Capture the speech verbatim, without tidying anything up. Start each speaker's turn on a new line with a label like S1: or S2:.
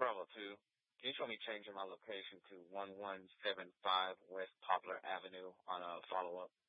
S1: Bravo two. Can you show me changing my location to one one seven five West Poplar Avenue on a follow-up?